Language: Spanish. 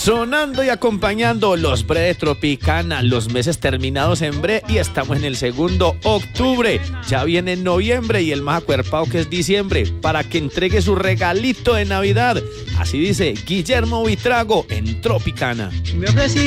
Sonando y acompañando los bre de Tropicana, los meses terminados en bre y estamos en el segundo octubre. Ya viene noviembre y el más acuerpado que es diciembre para que entregue su regalito de Navidad. Así dice Guillermo Buitrago en Tropicana. Me ofrecí